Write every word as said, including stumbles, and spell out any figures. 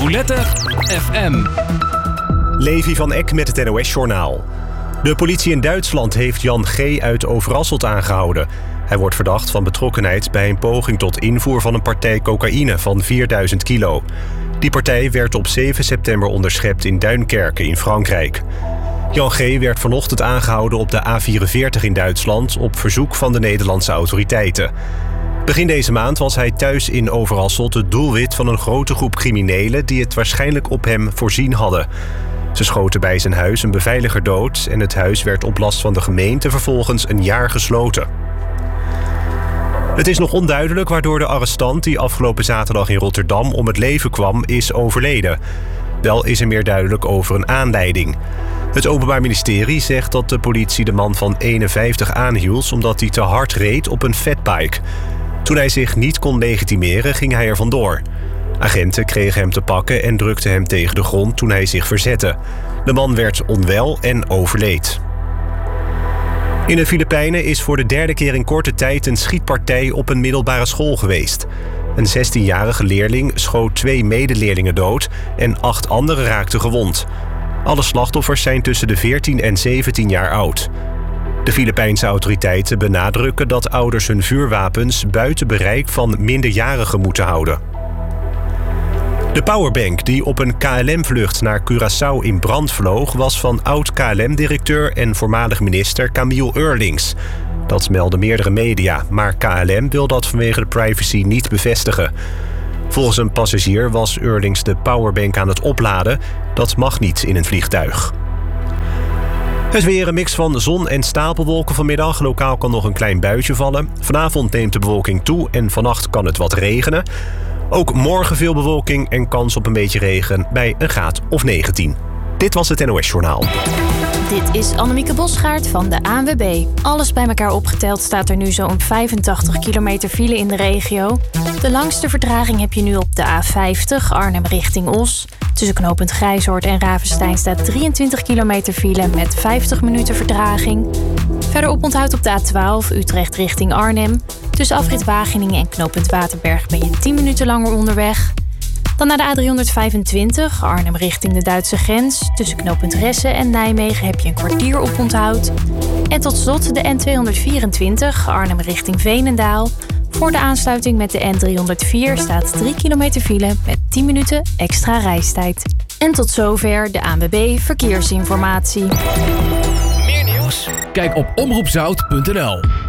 Roulette F M. Levi van Eck met het N O S-journaal. De politie in Duitsland heeft Jan G. uit Overasselt aangehouden. Hij wordt verdacht van betrokkenheid bij een poging tot invoer van een partij cocaïne van vierduizend kilo. Die partij werd op zeven september onderschept in Duinkerke in Frankrijk. Jan G. werd vanochtend aangehouden op de A vierenveertig in Duitsland op verzoek van de Nederlandse autoriteiten. Begin deze maand was hij thuis in Overasselt het doelwit van een grote groep criminelen die het waarschijnlijk op hem voorzien hadden. Ze schoten bij zijn huis een beveiliger dood en het huis werd op last van de gemeente vervolgens een jaar gesloten. Het is nog onduidelijk waardoor de arrestant die afgelopen zaterdag in Rotterdam om het leven kwam is overleden. Wel is er meer duidelijk over een aanleiding. Het Openbaar Ministerie zegt dat de politie de man van eenenvijftig aanhield omdat hij te hard reed op een fatbike. Toen hij zich niet kon legitimeren, ging hij er vandoor. Agenten kregen hem te pakken en drukten hem tegen de grond toen hij zich verzette. De man werd onwel en overleed. In de Filipijnen is voor de derde keer in korte tijd een schietpartij op een middelbare school geweest. Een zestienjarige leerling schoot twee medeleerlingen dood en acht anderen raakten gewond. Alle slachtoffers zijn tussen de veertien en zeventien jaar oud. De Filipijnse autoriteiten benadrukken dat ouders hun vuurwapens buiten bereik van minderjarigen moeten houden. De powerbank die op een K L M-vlucht naar Curaçao in brand vloog was van oud-K L M-directeur en voormalig minister Camille Eurlings. Dat melden meerdere media, maar K L M wil dat vanwege de privacy niet bevestigen. Volgens een passagier was Eurlings de powerbank aan het opladen. Dat mag niet in een vliegtuig. Het weer, een mix van zon en stapelwolken vanmiddag. Lokaal kan nog een klein buitje vallen. Vanavond neemt de bewolking toe en vannacht kan het wat regenen. Ook morgen veel bewolking en kans op een beetje regen bij een graad of negentien. Dit was het N O S-journaal. Dit is Annemieke Bosgaard van de A N W B. Alles bij elkaar opgeteld staat er nu zo'n vijfentachtig kilometer file in de regio. De langste vertraging heb je nu op de A vijftig, Arnhem richting Os. Tussen knooppunt Grijzoord en Ravenstein staat drieëntwintig kilometer file met vijftig minuten vertraging. Verder oponthoud op de A twaalf, Utrecht richting Arnhem. Tussen afrit Wageningen en knooppunt Waterberg ben je tien minuten langer onderweg. Dan naar de A driehonderdvijfentwintig, Arnhem richting de Duitse grens. Tussen knooppunt Ressen en Nijmegen heb je een kwartier oponthoud. En tot slot de N tweehonderdvierentwintig, Arnhem richting Veenendaal. Voor de aansluiting met de N driehonderdvier staat drie kilometer file met tien minuten extra reistijd. En tot zover de A N W B Verkeersinformatie. Meer nieuws? Kijk op omroep zout punt n l.